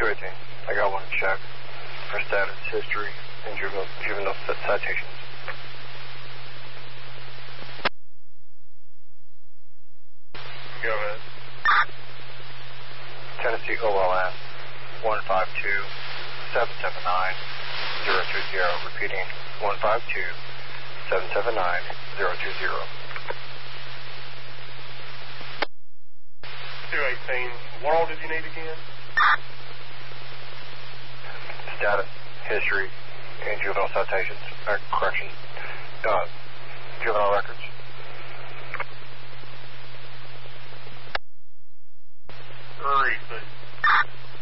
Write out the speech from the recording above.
218. I got one check for status, history, and juvenile citations. Go ahead. Tennessee OLS 152-779-020. Repeating, 152-779-020. 218. What all did you need again? Status, history, and juvenile citations, correction, juvenile records. Repeat.